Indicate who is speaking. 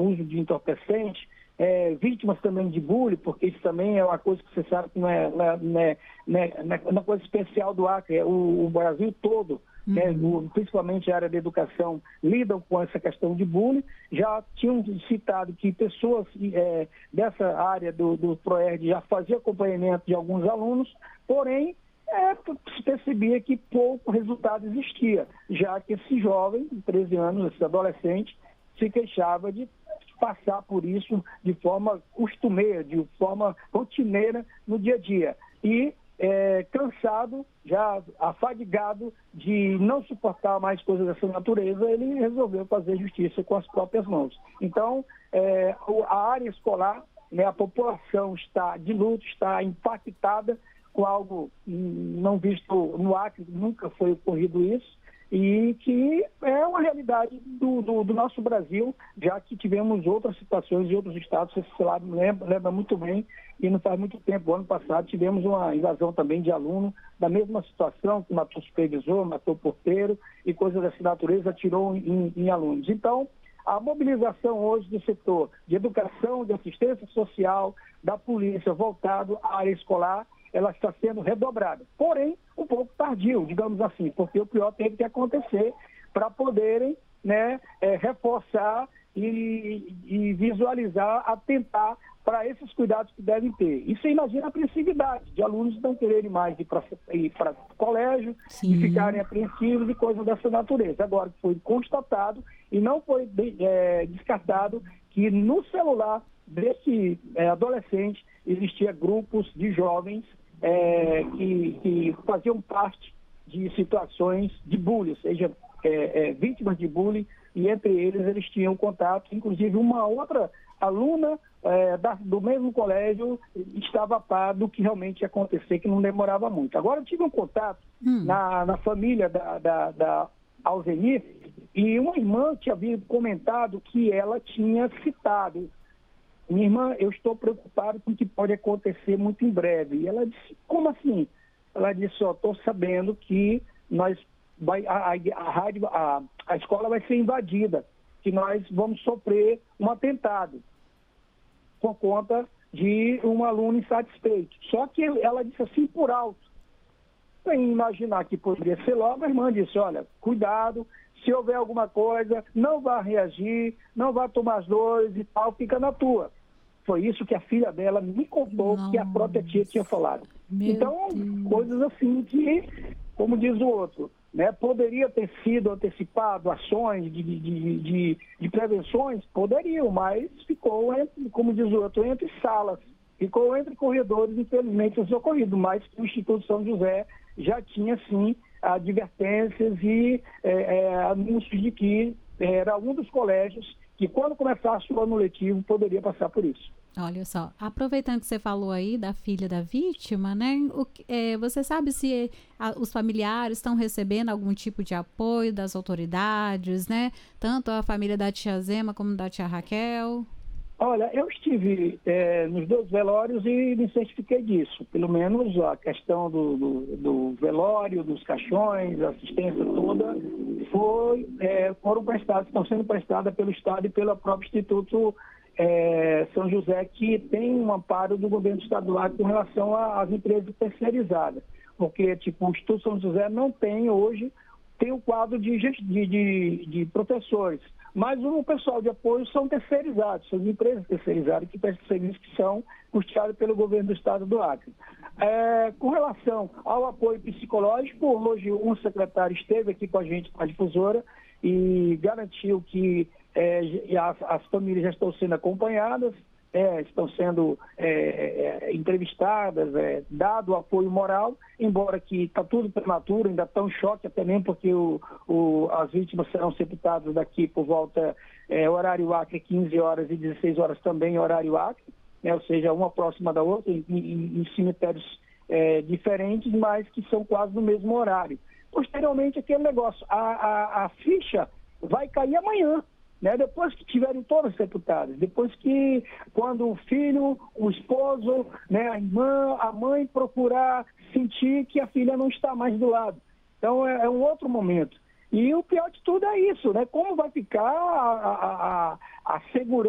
Speaker 1: uso de entorpecente, vítimas também de bullying, porque isso também é uma coisa que você sabe que não é uma coisa especial do Acre, o Brasil todo, né, principalmente a área da educação, lidam com essa questão de bullying. Já tinham citado que pessoas dessa área do PROERD já faziam acompanhamento de alguns alunos, porém, se percebia que pouco resultado existia, já que esse jovem, de 13 anos, esse adolescente, se queixava de passar por isso de forma costumeira, de forma rotineira no dia a dia. E cansado, já afadigado de não suportar mais coisas dessa natureza, ele resolveu fazer justiça com as próprias mãos. Então, a área escolar, né, a população está de luto, está impactada com algo não visto no Acre, nunca foi ocorrido isso, e que é uma realidade do nosso Brasil, já que tivemos outras situações em outros estados, você lembra muito bem, e não faz muito tempo, ano passado, tivemos uma invasão também de aluno, da mesma situação, que matou o supervisor, matou o porteiro, e coisas dessa natureza, atirou em alunos. Então, a mobilização hoje do setor de educação, de assistência social, da polícia, voltado à área escolar, ela está sendo redobrada. Porém, um pouco tardio, digamos assim, porque o pior teve que acontecer para poderem, né, reforçar e visualizar, atentar para esses cuidados que devem ter. E você imagina a apreensividade de alunos não quererem mais ir para o colégio,
Speaker 2: Sim.
Speaker 1: e ficarem apreensivos e coisas dessa natureza. Agora, foi constatado e não foi descartado que no celular desse adolescente existia grupos de jovens que faziam parte de situações de bullying, ou seja, vítimas de bullying, e entre eles tinham contato, inclusive uma outra aluna do mesmo colégio estava a par do que realmente ia acontecer, que não demorava muito. Agora eu tive um contato na família da Alzenir, e uma irmã tinha comentado que ela tinha citado: minha irmã, eu estou preocupado com o que pode acontecer muito em breve. E ela disse: como assim? Ela disse: estou sabendo que a escola vai ser invadida, que nós vamos sofrer um atentado por conta de um aluno insatisfeito. Só que ela disse assim por alto, sem imaginar que poderia ser logo. A irmã disse: olha, cuidado, se houver alguma coisa, não vá reagir, não vá tomar as dores e tal, fica na tua. Foi isso que a filha dela me contou, que a própria tia tinha falado. Então, coisas assim que, como diz o outro, né, poderia ter sido antecipado, ações de prevenções, poderiam, mas ficou, como diz o outro, entre salas, ficou entre corredores, infelizmente, isso ocorrido, mas o Instituto São José já tinha, sim, advertências e anúncios de que era um dos colégios que, quando começasse o ano letivo, poderia passar por isso.
Speaker 2: Olha só, aproveitando que você falou aí da filha da vítima, né? Você sabe se os familiares estão recebendo algum tipo de apoio das autoridades, né? Tanto a família da tia Zema como da tia Raquel?
Speaker 1: Olha, eu estive nos dois velórios e me certifiquei disso. Pelo menos a questão do velório, dos caixões, a assistência toda, estão sendo prestadas pelo Estado e pelo próprio Instituto São José, que tem um amparo do governo estadual com relação às empresas terceirizadas. Porque, o Instituto São José não tem hoje, tem o quadro de professores, mas o pessoal de apoio são terceirizados, são empresas terceirizadas que prestam serviços que são custeados pelo governo do estado do Acre. Com relação ao apoio psicológico, hoje um secretário esteve aqui com a gente, com a difusora, e garantiu que as famílias já estão sendo acompanhadas, estão sendo entrevistadas, dado o apoio moral, embora que está tudo prematuro, ainda estão em choque, até mesmo porque as vítimas serão sepultadas daqui por volta, horário Acre, 15 horas e 16 horas também, horário Acre, ou seja, uma próxima da outra, em cemitérios diferentes, mas que são quase no mesmo horário. Posteriormente, aquele negócio, a ficha vai cair amanhã, né? Depois que tiverem todas sepultadas, depois que, quando o filho, o esposo, né, a irmã, a mãe procurar sentir que a filha não está mais do lado. Então, é um outro momento. E o pior de tudo é isso, né? Como vai ficar a segurança